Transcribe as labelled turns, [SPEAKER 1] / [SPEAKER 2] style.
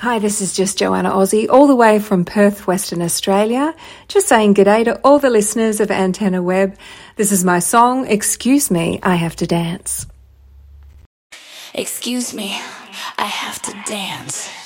[SPEAKER 1] Hi, this is just Joanna Aussie, all the way from Perth, Western Australia. Just saying g'day to all the listeners of Antenna Web. This is my song, Excuse Me, I Have to Dance.
[SPEAKER 2] Excuse me, I have to dance.